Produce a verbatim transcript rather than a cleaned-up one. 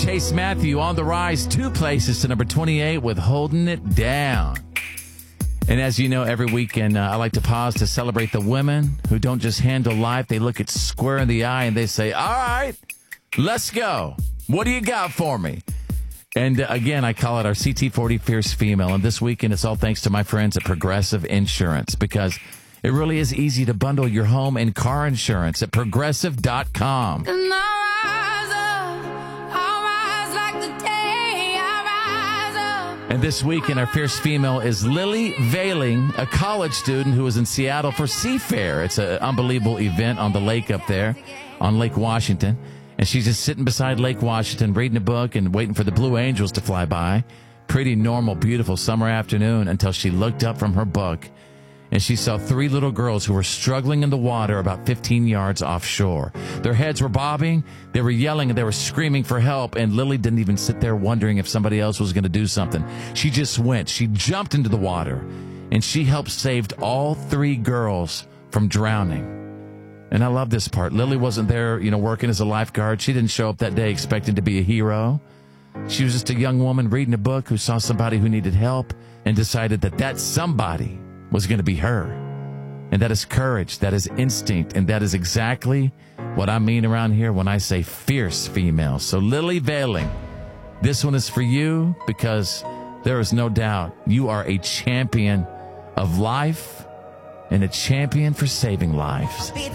Chase Matthew on the rise, two places to number twenty-eight with Holding It Down. And as you know, every weekend uh, I like to pause to celebrate the women who don't just handle life. They look it square in the eye and they say, all right, let's go. What do you got for me? And uh, again, I call it our C T forty Fierce Female. And this weekend, it's all thanks to my friends at Progressive Insurance, because it really is easy to bundle your home and car insurance at progressive dot com. And this week in our Fierce Female is Lily Veiling, a college student who was in Seattle for Seafair. It's an unbelievable event on the lake up there, on Lake Washington. And she's just sitting beside Lake Washington, reading a book and waiting for the Blue Angels to fly by. Pretty normal, beautiful summer afternoon until she looked up from her book and she saw three little girls who were struggling in the water about fifteen yards offshore. Their heads were bobbing, they were yelling, and they were screaming for help, and Lily didn't even sit there wondering if somebody else was going to do something. She just went. She jumped into the water, and she helped save all three girls from drowning. And I love this part. Lily wasn't there, you know, working as a lifeguard. She didn't show up that day expecting to be a hero. She was just a young woman reading a book who saw somebody who needed help and decided that that somebody was going to be her. And that is courage, that is instinct, and that is exactly what I mean around here when I say fierce female. So Lily Veiling, this one is for you, because there is no doubt you are a champion of life and a champion for saving lives.